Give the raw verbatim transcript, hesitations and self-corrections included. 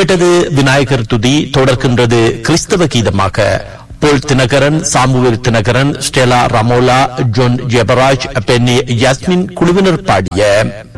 கேட்டது விநாயகர் துதி. தொடர்கின்றது கிறிஸ்தவ கீதமாக. போல் Dinakaran, Samuel Dinakaran, Stella ரமோலா, zone Jebaraj, Penney Yasmin குழுவினர் பாடிய